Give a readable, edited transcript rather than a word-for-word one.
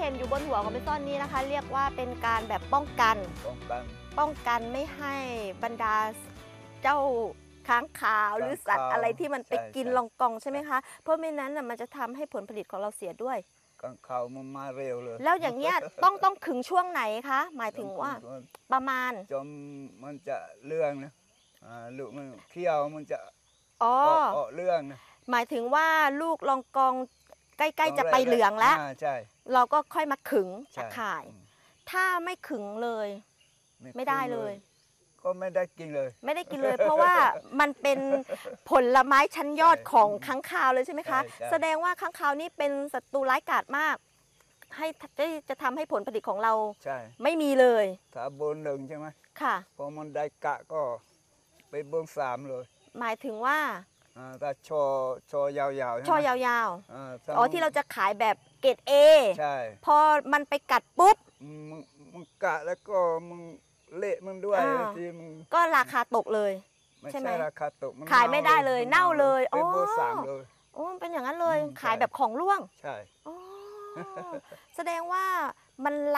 มอยู่บนหัวของพี่ซ่อนนี้นะคะ เรียกว่าเป็นการแบบป้องกันไม่ให้บรรดาเจ้าค้างคาวหรือสัตว์อะไรที่มันไปกินลองกองใช่ไหมคะเพราะไม่นั้นมันจะทำให้ผลผลิตของเราเสียด้วยค้างคาวมันมาเร็วเลยแล้วอย่างเงี้ยต้องขึงช่วงไหนคะหมายถึงว่าประมาณจนมันจะเรื่องนะลูกมันเคี้ยวมันจะออกเรื่องนะหมายถึงว่าลูกลองกองใกล้ๆจะไปเหลืองแล้วเราก็ค่อยมาขึงตะข่ายถ้าไม่ขึงเลยไม่ได้เลยก็ไม่ได้กินเลยเพราะว่ามันเป็นผลไม้ชั้นยอดของค้างคาวเลยใช่ไหมคะแสดงว่าค้างคาวนี่เป็นศัตรูร้ายกาจมากให้จะทำให้ผลผลิตของเราไม่มีเลยถ้าเบอร์หนึ่งใช่ไหมค่ะพอมันได้กะก็ไปเบอร์สามเลยหมายถึงว่าถ้าชอยาวๆช่อยาวๆอ๋อที่เราจะขายแบบเกรด A ใช่พอมันไปกัดปุ๊บมึงกะแล้วก็มึงเละมึงด้วยทีมึงก็ราคาตกเลยใช่ไหมราคาตกขายไม่ได้เลยเน่าเลยเป็นเบอร์สามเลยโอ้เป็นอย่างนั้นเลยขายแบบของร่วงใช่แสดงว่ามัน